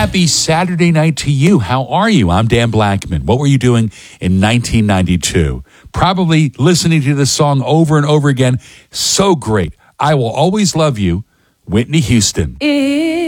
Happy Saturday night to you. How are you? I'm Dan Blackman. What were you doing in 1992? Probably listening to this song over and over again. So great. I Will Always Love You, Whitney Houston.